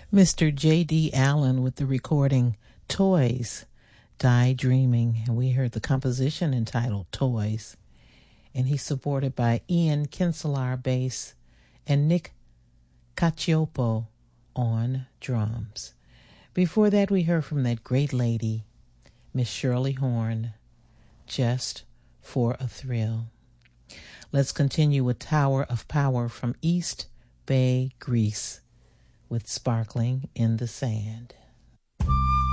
Mr. J.D. Allen with the recording Toys, Die Dreaming. And we heard the composition entitled Toys. And he's supported by Ian Kinselaar bass and Nick Cacioppo on drums. Before that, we heard from that great lady, Miss Shirley Horn, Just for a Thrill. Let's continue with Tower of Power from East Bay, Greece, with Sparkling in the Sand.